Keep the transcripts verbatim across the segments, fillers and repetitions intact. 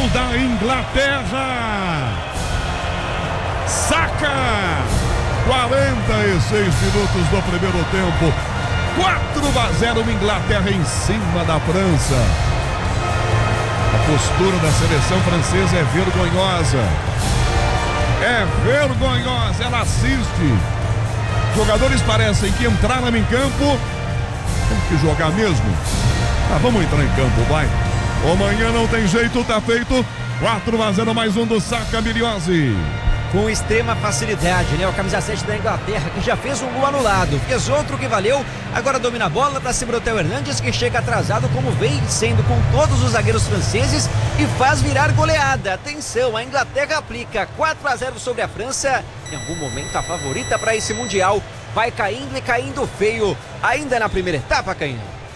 gol da Inglaterra. Saka. quarenta e seis minutos do primeiro tempo. quatro a zero Inglaterra em cima da França. A postura da seleção francesa é vergonhosa. É vergonhosa, ela assiste. Jogadores parecem que entraram em campo. Tem que jogar mesmo. Ah, vamos entrar em campo, vai. Amanhã não tem jeito, tá feito. quatro a zero, mais um do Saka, Miliose. Com extrema facilidade, né? O camisa sete da Inglaterra, que já fez um gol anulado, fez outro que valeu, agora domina a bola para cima do Theo Hernandes, que chega atrasado, como vem sendo com todos os zagueiros franceses, e faz virar goleada. Atenção, a Inglaterra aplica quatro a zero sobre a França, em algum momento a favorita para esse Mundial, vai caindo e caindo feio, ainda na primeira etapa, Canhão.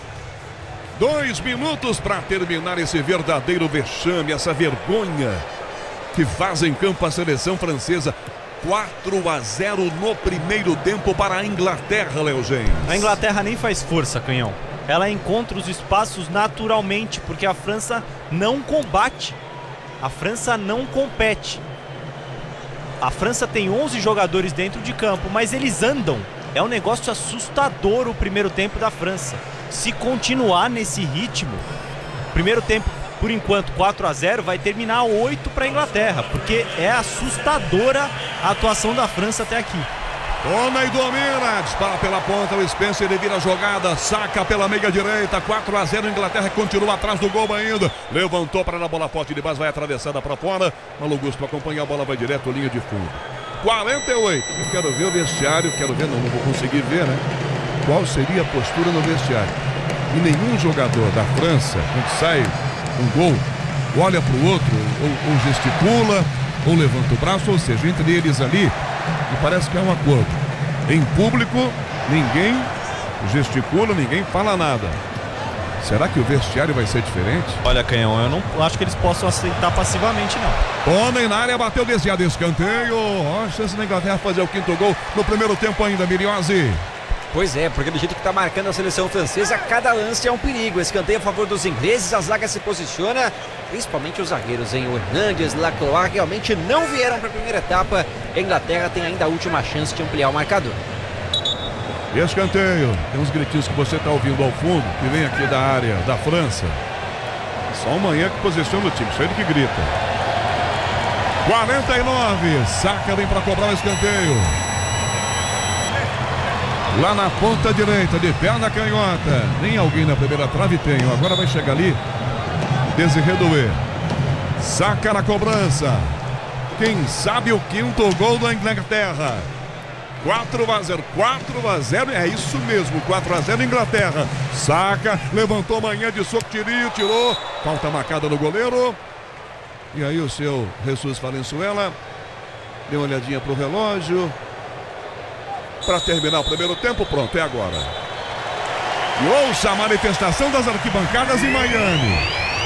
Dois minutos para terminar esse verdadeiro vexame, essa vergonha que faz em campo a seleção francesa. Quatro a zero no primeiro tempo para a Inglaterra, Léo James. A Inglaterra nem faz força, Canhão. Ela encontra os espaços naturalmente, porque a França não combate. A França não compete. A França tem onze jogadores dentro de campo, mas eles andam. É um negócio assustador o primeiro tempo da França. Se continuar nesse ritmo, primeiro tempo, por enquanto, quatro a zero, vai terminar oito para a Inglaterra, porque é assustadora a atuação da França até aqui. Toma e domina, dispara pela ponta, o Spencer, ele vira a jogada, saca pela meia direita, quatro a zero, Inglaterra continua atrás do gol ainda, levantou para a bola forte de base, vai atravessada para fora, Malo Gusto acompanha a bola, vai direto, linha de fundo. quarenta e oito, eu quero ver o vestiário, quero ver, não, não vou conseguir ver, né? Qual seria a postura no vestiário? E nenhum jogador da França, quando sai um gol, olha para o outro, ou, ou gesticula, ou levanta o braço, ou seja, entre eles ali, me parece que é um acordo. Em público, ninguém gesticula, ninguém fala nada. Será que o vestiário vai ser diferente? Olha, Canhão, eu não acho que eles possam aceitar passivamente, não. Homem na área, bateu desviado, escanteio. Ó, a chance da Inglaterra fazer o quinto gol no primeiro tempo ainda, Miliose. Pois é, porque do jeito que está marcando a seleção francesa, cada lance é um perigo. Escanteio a favor dos ingleses, a zaga se posiciona, principalmente os zagueiros, hein? O Hernandes, Lacroix realmente não vieram para a primeira etapa. A Inglaterra tem ainda a última chance de ampliar o marcador. Escanteio, tem uns gritinhos que você está ouvindo ao fundo, que vem aqui da área da França. Só o Manhã que posiciona o time, só ele que grita. quarenta e nove, Saka vem para cobrar o escanteio. Lá na ponta direita, de perna canhota. Nem alguém na primeira trave tem. Agora vai chegar ali. Desiré Doué. Saka na cobrança. Quem sabe o quinto gol da Inglaterra. quatro a zero. quatro a zero. É isso mesmo. quatro a zero Inglaterra. Saka. Levantou manhã de soco, tirinho, tirou. Falta marcada no goleiro. E aí o seu Jesus Valenzuela. Deu uma olhadinha pro relógio. Para terminar o primeiro tempo, pronto, é agora. E ouça a manifestação das arquibancadas em Miami.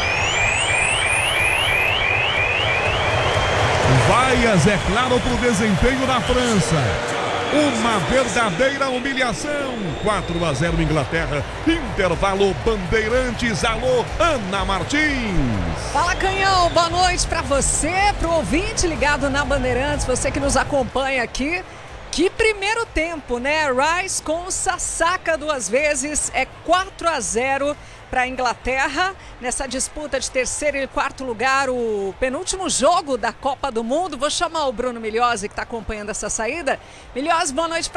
Vaias, é claro, para o desempenho da França. Uma verdadeira humilhação. quatro a zero Inglaterra. Intervalo Bandeirantes. Alô, Ana Martins. Fala, Canhão. Boa noite para você, para o ouvinte ligado na Bandeirantes, você que nos acompanha aqui. Que primeiro tempo, né? Rice com Saka duas vezes, é quatro a zero para a Inglaterra nessa disputa de terceiro e quarto lugar, o penúltimo jogo da Copa do Mundo. Vou chamar o Bruno Miliose, que está acompanhando essa saída. Miliose, boa noite.